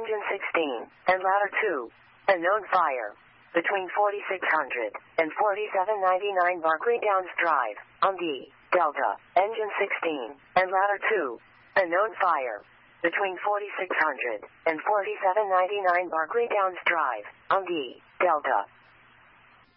engine 16, and ladder 2. Unknown fire. Between 4600 and 4799 Barclay Downs Drive, on D, Delta, engine 16, and ladder 2. Unknown fire. Between 4600 and 4799 Barclay Downs Drive, on D, Delta.